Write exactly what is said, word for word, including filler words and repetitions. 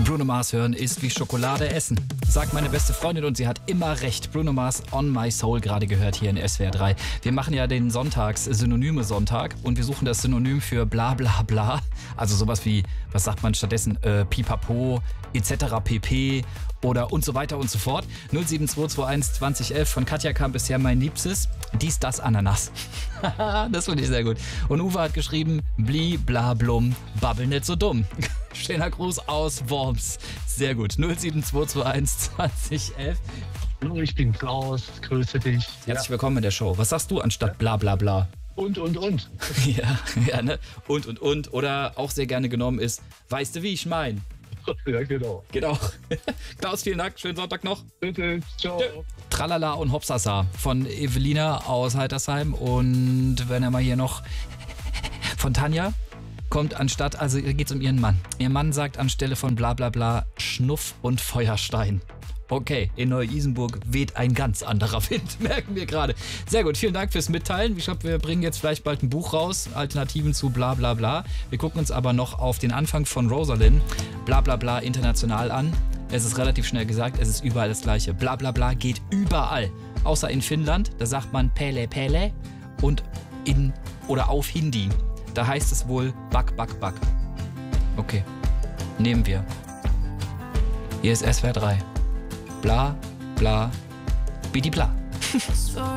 Bruno Mars hören ist wie Schokolade essen, sagt meine beste Freundin und sie hat immer recht. Bruno Mars On My Soul gerade gehört hier in S W R drei. Wir machen ja den Sonntags-Synonyme-Sonntag und wir suchen das Synonym für bla bla bla. Also sowas wie, was sagt man stattdessen, äh, pipapo, et cetera pp. Oder und so weiter und so fort. null sieben zwei zwei eins zwanzig elf von Katja kam bisher mein Liebstes. Dies, das, Ananas. Das finde ich sehr gut. Und Uwe hat geschrieben, bli, bla, blum, babbel nicht so dumm. Schöner Gruß aus Worms. Sehr gut. null sieben zwei zwei eins zwanzig elf. Hallo, ich bin Klaus, grüße dich. Herzlich ja. willkommen in der Show. Was sagst du anstatt bla bla bla? Und, und, und. Ja, ja, ne? Und, und, und. Oder auch sehr gerne genommen ist, weißt du, wie ich mein? Ja, genau. Genau. Klaus, vielen Dank. Schönen Sonntag noch. Bitte, ciao. Tralala und Hopsasa von Evelina aus Heitersheim. Und wenn er mal hier noch von Tanja kommt anstatt, also geht es um ihren Mann. Ihr Mann sagt anstelle von bla bla bla Schnuff und Feuerstein. Okay, in Neu-Isenburg weht ein ganz anderer Wind, merken wir gerade. Sehr gut, vielen Dank fürs Mitteilen. Ich glaube, wir bringen jetzt vielleicht bald ein Buch raus, Alternativen zu bla bla bla. Wir gucken uns aber noch auf den Anfang von Rosalind, bla bla bla international an. Es ist relativ schnell gesagt, es ist überall das Gleiche. Bla bla bla geht überall, außer in Finnland, da sagt man Pele Pele und in oder auf Hindi. Da heißt es wohl Back Back Back. Okay, nehmen wir. Hier ist S W R drei. Bla, bla, bidi bla.